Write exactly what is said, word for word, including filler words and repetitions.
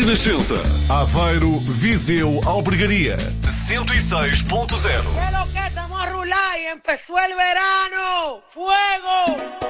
Renascença. Aveiro, Viseu, Albergaria. cento e seis ponto zero. ¿Qué es lo que estamos a rular y empezó el verano? ¡Fuego!